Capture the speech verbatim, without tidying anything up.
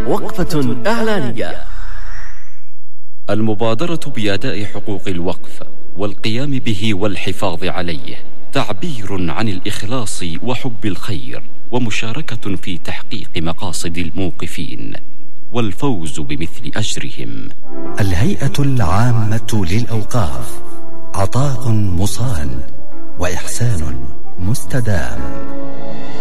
وقفة إعلانية. المبادرة بأداء حقوق الوقف والقيام به والحفاظ عليه تعبير عن الإخلاص وحب الخير، ومشاركة في تحقيق مقاصد الموقفين والفوز بمثل أجرهم. الهيئة العامة للأوقاف، عطاء مصان وإحسان مستدام.